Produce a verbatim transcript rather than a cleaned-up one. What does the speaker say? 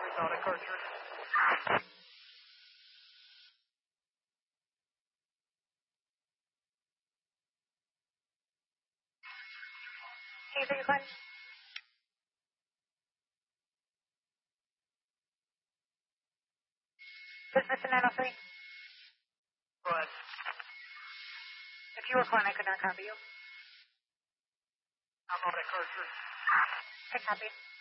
Without a cartridge. Hey, are you fine? Business in nine oh three. Go ahead. If you were calling, I could not copy you. I'm out of cartridge. I copy.